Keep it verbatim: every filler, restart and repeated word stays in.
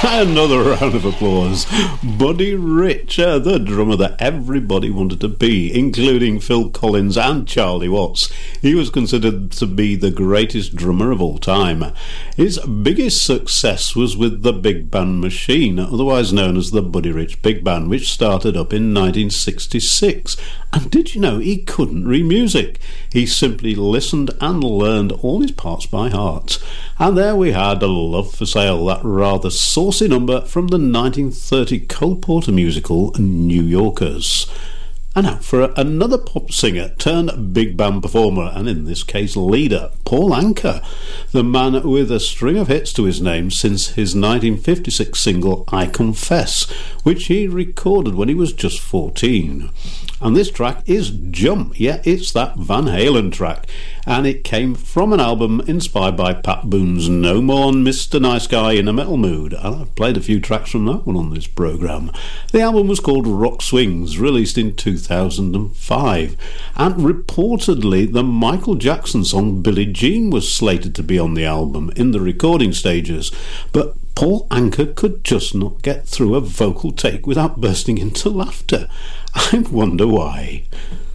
Another round of applause. Buddy Rich, uh, the drummer that everybody wanted to be, including Phil Collins and Charlie Watts. He was considered to be the greatest drummer of all time. His biggest success was with the Big Band Machine, otherwise known as the Buddy Rich Big Band, which started up in nineteen sixty-six. And did you know he couldn't read music? He simply listened and learned all his parts by heart. And there we had A Love for Sale, that rather saucy number from the nineteen thirty Cole Porter musical New Yorkers. And now for another pop singer turned big band performer, and in this case leader, Paul Anka, the man with a string of hits to his name since his nineteen fifty-six single I Confess, which he recorded when he was just fourteen. And this track is Jump. Yeah, it's that Van Halen track, and it came from an album inspired by Pat Boone's No More Mister Nice Guy in a Metal Mood, and I've played a few tracks from that one on this programme. The album was called Rock Swings, released in two thousand five, and reportedly the Michael Jackson song Billie Jean was slated to be on the album in the recording stages, but Paul Anka could just not get through a vocal take without bursting into laughter. I wonder why.